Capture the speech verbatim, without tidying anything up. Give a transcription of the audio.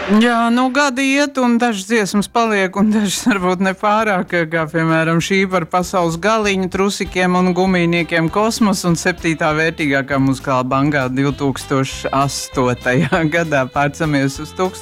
Jā, nu gadi iet un dažas dziesmas paliek un dažas varbūt nepārāk, kā piemēram šī par pasaules galiņu, trusikiem un gumijniekiem kosmos un septītā vērtīgākā muzikāla bangā divtūkstoš astotajā gadā pārcamies uz tūkstoš.